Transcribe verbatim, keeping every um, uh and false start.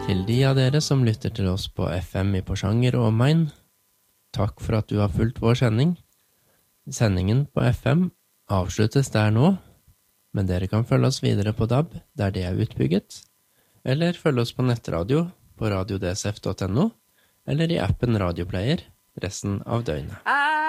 Til de av dere som lytter til oss på F M i Porsanger og omegn, takk for at du har fulgt vår sending. Sendingen på F M avsluttes der nå, men dere kan følge oss videre på D A B, der det er utbygget, eller følge oss på nettradio på radio d s f punktum n o, eller i appen Radioplayer resten av døgnet.